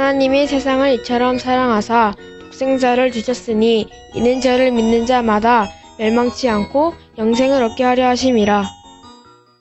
하나님이 세상을 이처럼 사랑하사 독생자를 주셨으니 이는 저를 믿는 자마다 멸망치 않고 영생을 얻게 하려 하심이라.